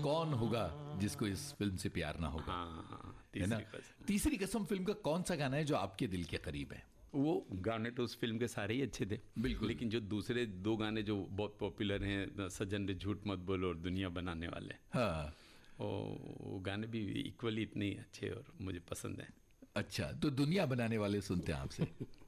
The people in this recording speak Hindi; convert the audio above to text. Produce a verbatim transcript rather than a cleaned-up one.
कौन होगा जिसको इस फिल्म से प्यार ना होगा। हाँ, है ना। तीसरी कसम। तीसरी कसम फिल्म का कौन सा गाना है जो आपके दिल के करीब है? वो गाने तो उस फिल्म के सारे ही अच्छे थे, बिल्कुल। लेकिन जो दूसरे दो गाने जो बहुत पॉपुलर हैं, सजन रे झूठ मत बोलो और दुनिया बनाने वाले, हाँ, वो, वो गाने भी इक्वली इतने ही अच्छे और मुझे पसंद है। अच्छा, तो दुनिया बनाने वाले सुनते हैं आपसे।